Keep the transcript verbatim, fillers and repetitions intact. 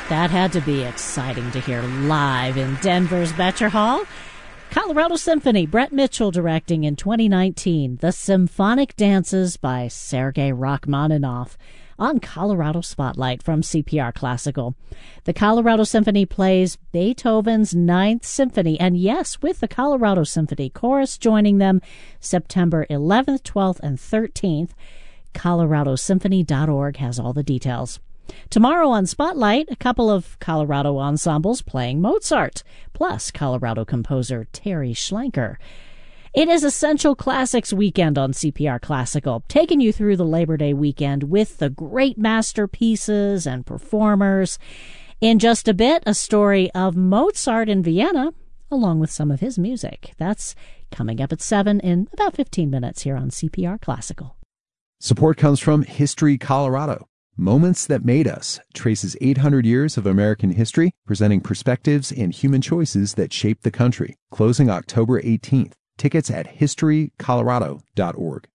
That had to be exciting to hear live in Denver's Becher Hall. Colorado Symphony, Brett Mitchell directing in twenty nineteen. The Symphonic Dances by Sergei Rachmaninoff on Colorado Spotlight from C P R Classical. The Colorado Symphony plays Beethoven's Ninth Symphony, and yes, with the Colorado Symphony Chorus joining them September eleventh, twelfth, and thirteenth. colorado symphony dot org has all the details. Tomorrow on Spotlight, a couple of Colorado ensembles playing Mozart, plus Colorado composer Terry Schlenker. It is Essential Classics weekend on C P R Classical, taking you through the Labor Day weekend with the great masterpieces and performers. In just a bit, a story of Mozart in Vienna, along with some of his music. That's coming up at seven in about fifteen minutes here on C P R Classical. Support comes from History Colorado. Moments That Made Us traces eight hundred years of American history, presenting perspectives and human choices that shaped the country. Closing October eighteenth. Tickets at history colorado dot org.